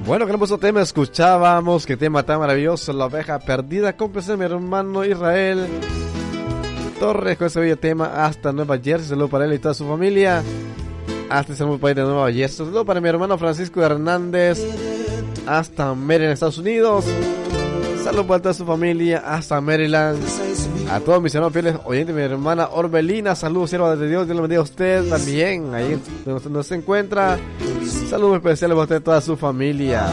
Bueno, qué hermoso tema escuchábamos, qué tema tan maravilloso, La Oveja Perdida, complacer mi hermano Israel Torres con ese bello tema hasta Nueva Jersey. Saludos para él y toda su familia. Hasta ese hermoso país de Nueva Jersey. Saludos para mi hermano Francisco Hernández hasta Maryland, Estados Unidos. Saludos para toda su familia hasta Maryland. A todos mis hermanos fieles oyentes, mi hermana Orbelina, saludos, sierva de Dios, Dios le bendiga a usted también, ahí donde usted se encuentra. Saludos especiales para usted y toda su familia.